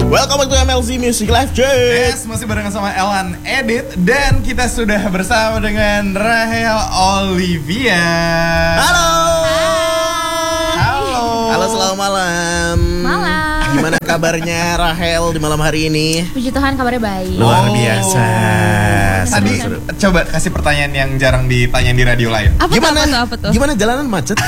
Welcome back to MLC Music Live, Jay. Yes, masih barengan sama Elan Edit. Dan kita sudah bersama dengan Rahel Olivia. Halo. Halo. Halo, selamat malam. Malam. Gimana kabarnya Rahel di malam hari ini? Puji Tuhan kabarnya baik. Luar biasa. Tadi Seru-seru. coba kasih pertanyaan yang jarang ditanyain di radio lain. Apa tuh? Gimana jalanan macet?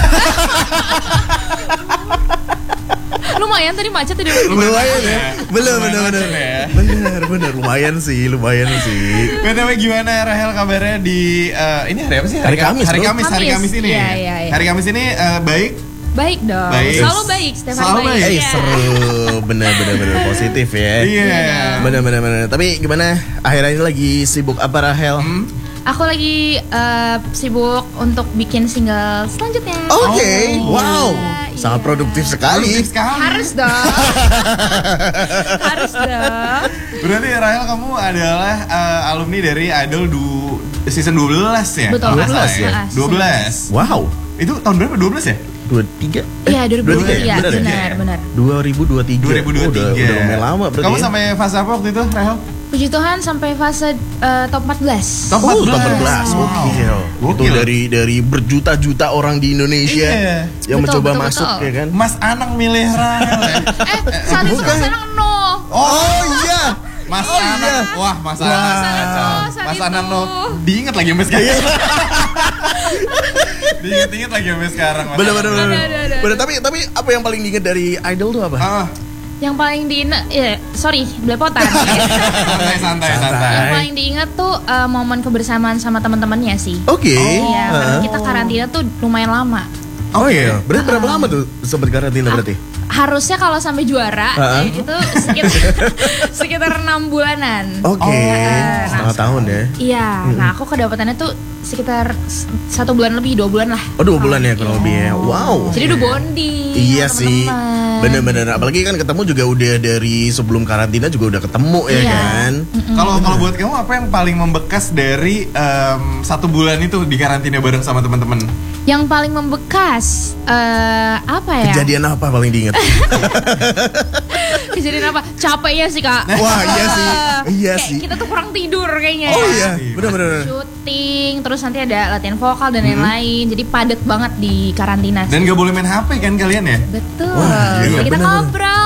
Lumayan tadi macet tadi. Lumayan ya. Bener. Macet ya. Bener. Lumayan sih. BTW gimana Rahel kabarnya di ini hari apa sih? Hari Kamis, Hari bro. Kamis ini. Iya. Hari Kamis ini baik. Baik dong. Baik. Selalu baik, setiap hari Selalu baik. baik. Iya. Seru. Bener positif ya. Iya. Bener. Tapi gimana? Akhir-akhir ini lagi sibuk apa Rahel? Aku lagi sibuk untuk bikin single selanjutnya. Oke. Wow. Iya. Sangat produktif sekali. Produktif sekali. Harus dong. Harus dong. Berarti Rahel kamu adalah alumni dari Idol season 12 ya? Betul. Kalau nggak salah 12 ya? 12. Wow. Itu tahun berapa? 12 ya? 23. Iya, 2023. Bener ya? Benar. 2023. 2023. Udah lumayan lama berarti. Kamu ya? sampai fase apa waktu itu, Rahel? Puji Tuhan sampai fase top 14. Top 14. Top 14. Gokil. Itu Gokil. dari berjuta-juta orang di Indonesia Iya. yang Betul, mencoba betul, masuk betul. ya kan. Mas Anang milih Rahel ya? Saat itu bukan. Mas Anang no. Oh iya. Mas Oh, Anang. iya. Wah, Mas Wah. Anang. Saat Mas itu. Anang no. Diinget lagi sampai sekarang. Diinget lagi sampai sekarang. Mas Bener. Anang. Bener, tapi apa yang paling diinget dari Idol tuh apa? Yang paling sorry, belepotan. Santai. Yang paling diingat tuh momen kebersamaan sama teman-temannya sih. Oke. Iya, karena kita karantina tuh lumayan lama. Oh iya. Berarti berapa lama tuh sempat karantina berarti? Harusnya kalau sampai juara itu sekitar 6 bulanan. Oke. Setengah tahun ya. Iya, nah aku kedapatannya tuh sekitar 1 bulan lebih, 2 bulan lah. Oh 2 bulan ya kurang lebih ya. Wow. Jadi udah bonding. Iya sama sih. teman-teman. Bener. Apalagi kan ketemu juga udah dari sebelum karantina juga udah ketemu ya Iya. kan. Kalau buat kamu apa yang paling membekas dari 1 bulan itu di karantina bareng sama teman-teman? Yang paling membekas apa ya? Kejadian apa paling diingat? Kejadian apa? Capeknya sih, Kak. Wah, iya sih. Iya Kayak sih. kita tuh kurang tidur kayaknya. Oh iya, bener. Syuting, terus nanti ada latihan vokal dan lain-lain. Jadi padat banget di karantina sih. Dan gak boleh main HP kan kalian ya? Betul. Wah, iya, Jadi kita bener. ngobrol.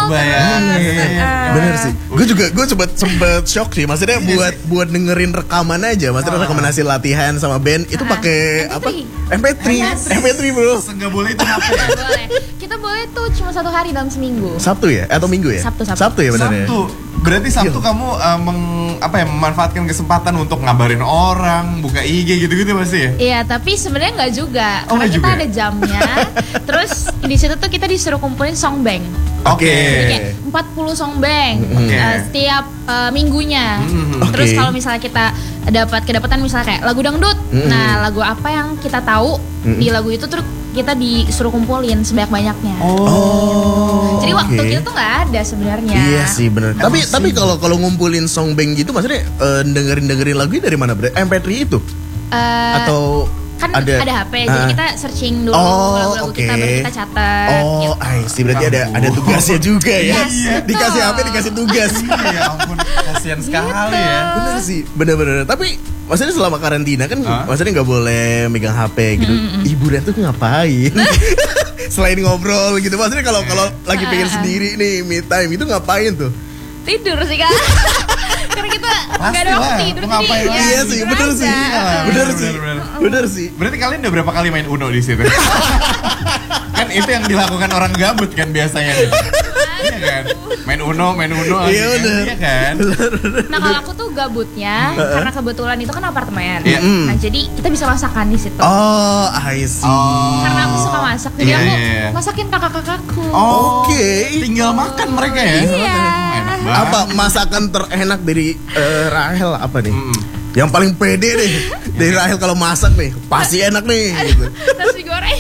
Bener sih. Gue juga sempet shock sih. Maksudnya buat dengerin rekaman aja. Maksudnya rekaman hasil latihan sama band itu pakai apa? MP3, bro. Nggak boleh itu HP ya? Boleh. Kita boleh tuh cuma 1 hari dalam seminggu. Sabtu ya? Atau Minggu ya? Sabtu. Ya benar ya. Sabtu. Berarti Sabtu kamu memanfaatkan kesempatan untuk ngabarin orang, buka IG gitu-gitu pasti ya? Iya, tapi sebenarnya nggak juga. Oh, Karena nggak kita juga? ada jamnya. Terus di situ tuh kita disuruh kumpulin song bank. Oke. Jadi kayak 40 song bank Oke. setiap minggunya. Terus Oke. kalau misalnya kita kedapatan misalnya kayak lagu dangdut. Nah, lagu apa yang kita tahu di lagu itu terus kita disuruh kumpulin sebanyak-banyaknya. Jadi waktu oke. kita tuh nggak ada sebenarnya. Iya sih bener. Tapi kalau ngumpulin song bank gitu maksudnya dengerin lagunya dari mana? MP3 itu? Eh, Atau kan ada HP, jadi kita searching dulu lagu-lagu oke. kita baru kita catat. Oh, I see. Berarti ada tugasnya juga ya. Yes, Dikasih betul. HP, dikasih tugas. Ya ampun, kasihan sekali ya. Bener sih, bener. Tapi maksudnya selama karantina kan, maksudnya nggak boleh megang HP gitu. Hiburan tuh ngapain? Selain ngobrol gitu, maksudnya kalau lagi pengen sendiri nih, me time itu ngapain tuh? Tidur sih, Kak. Karena kita nggak ada Pastilah, waktu tidur. mau ngapain jadi lagi? ya Iya sih, tidur bener aja. sih, bener sih. Berarti kalian udah berapa kali main Uno di situ? Kan itu yang dilakukan orang gabut kan biasanya gitu. Iya kan? Main Uno lagi Iya, kan? bener. Iya kan? Nah, kalau aku tuh gabutnya karena kebetulan itu kan apartemen. Iya. Nah, jadi kita bisa masakan di situ. Oh, I see. Karena aku suka masak, jadi Iya, aku iya. masakin kakak-kakakku. Oke. Tinggal makan mereka ya? Iya. Enak banget. Apa masakan terenak dari Rahel apa nih? Yang paling pede deh dari Rahel kalau masak nih, pasti enak nih gitu. Nasi goreng.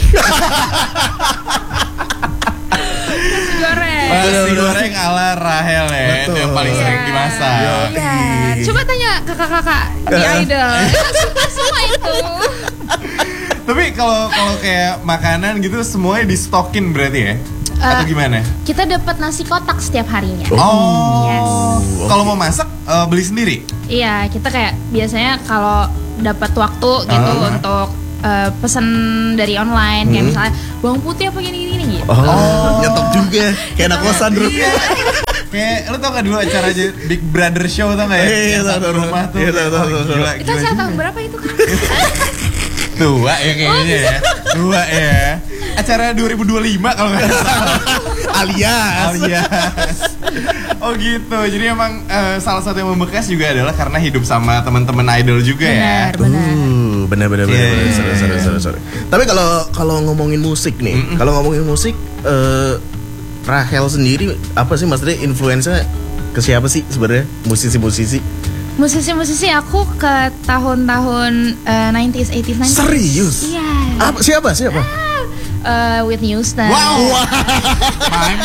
Nasi goreng. Nasi goreng ala Rahel ya, itu yang paling sering Iya. dimasak. Iya. Coba tanya kakak-kakak di Idol. Suka semua itu. Tapi kalau kayak makanan gitu semuanya di stokin berarti ya? Atau gimana? Kita dapat nasi kotak setiap harinya. Oh. Yes. Kalau mau masak beli sendiri? Iya, kita kayak biasanya kalau dapat waktu gitu untuk pesan dari online kayak misalnya bawang putih apa gini gitu. Nyetok juga kayak anak kosan bro. Iya. Kayak lu tau gak dulu acara aja Big Brother Show tau gak ya? Iya, Yang satu tahu. rumah tuh. Iya, tahu. Gila, Itu gila saya juga. tahun berapa itu kan? Tua ya kayaknya ya. Tua ya. Acara 2025 kalau nggak salah. Alias. Oh gitu. Jadi emang salah satu yang membekas juga adalah karena hidup sama teman-teman idol juga ya. Benar. Benar. Iya. Sorry. Tapi kalau ngomongin musik nih, kalau ngomongin musik, Rahel sendiri apa sih maksudnya influence-nya ke siapa sih sebenarnya musisi-musisi? Musisi aku ke tahun-tahun 90s, 80s, 90s. Serius? Iya. Siapa? Whitney Houston. Wow. My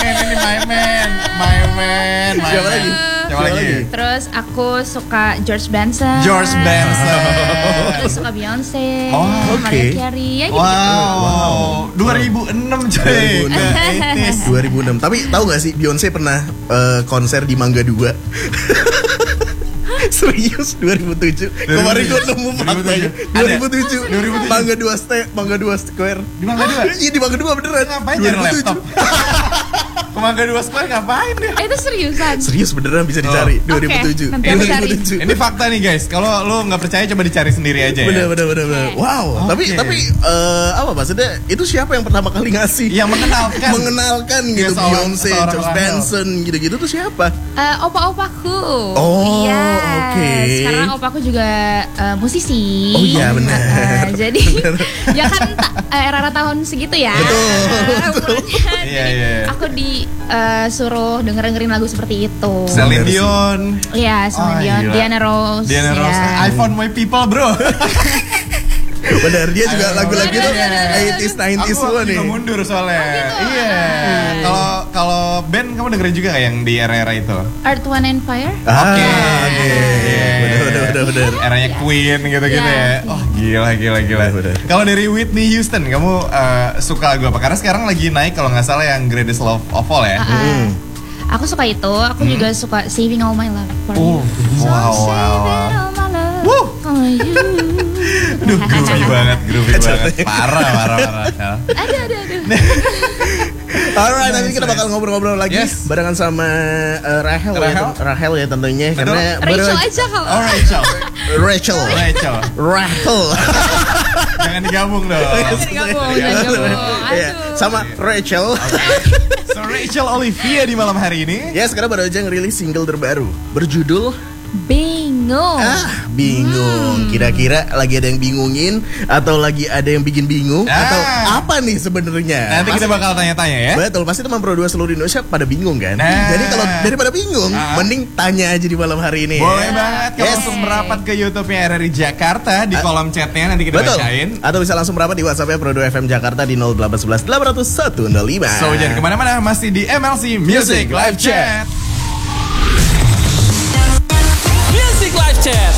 man. Siapa lagi? Siapa lagi? Terus aku suka George Benson. Terus suka Beyonce, Oh, oke. Mariah Carey, ya gitu. Wow. 2006 cuy. 2006. Tapi tahu nggak sih Beyonce pernah konser di Mangga 2? Serius 2007. Kemarin gue nemu faktanya. 2007. 2007. Mangga 2 Square. Di Mangga 2? Iya di Mangga 2 beneran. Ngapain nyari laptop? Ke Mangga 2 Square ngapain dia? Itu seriusan. Serius beneran bisa dicari Oke, 2007. nanti aku cari. 2007. Ini fakta nih guys. Kalau lu nggak percaya coba dicari sendiri aja ya. Bener. Wow. Oke. Tapi apa maksudnya? Itu siapa yang pertama kali ngasih? Yang mengenalkan gitu seorang Beyonce, Rahel. George Benson gitu-gitu tuh siapa? Opa-opaku. Oh, Yes. oke. Sekarang opaku juga musisi. Oh iya, benar. Jadi ya kan era-era tahun segitu ya. Betul. Iya. Aku disuruh dengerin lagu seperti itu. Celine Dion. Iya, Celine Dion, gila. Diana Ross. Diana Ross. ya. I found my people bro. Benar, dia juga lagu-lagu itu Benar. 80s 90s semua nih. Aku mundur soalnya. gitu? Iya. Kalau band kamu dengerin juga gak yang di era-era itu? Earth, Wind and Fire. Oke. Benar. Eranya Queen gitu-gitu Iya. ya. Oh gila. Bener. Kalau dari Whitney Houston kamu suka lagu apa? Karena sekarang lagi naik kalau nggak salah yang Greatest Love of All ya. Aku suka itu. Aku juga suka Saving All My Love for You. Wow. Saving all my love Wuh. for you. Aduh, groovy banget. Parah. Aduh. Alright, nanti kita bakal ngobrol-ngobrol lagi Yes. barengan sama Rahel ya tentunya Betul. karena Rachel aja kalau. Oh Rachel. Rahel. Jangan digabung dong. Digabung. Iya, sama Rachel. So Rachel Olivia di malam hari ini. Ya, sekarang baru aja ngerilis single terbaru berjudul Bingung. Bingung. Kira-kira lagi ada yang bingungin atau lagi ada yang bikin bingung atau apa nih sebenarnya? Nanti kita bakal tanya-tanya ya. Betul, pasti teman Pro 2 seluruh Indonesia pada bingung kan? Nah. Jadi kalau daripada bingung, mending tanya aja di malam hari ini. Boleh ya. banget kalau langsung merapat ke YouTube-nya RRI Jakarta di kolom chatnya nanti kita Betul. bacain. Atau bisa langsung merapat di WhatsApp-nya Pro 2 FM Jakarta di 0811 800 105. So jangan kemana-mana, masih di MLC Music Live Chat. Music Live Chat.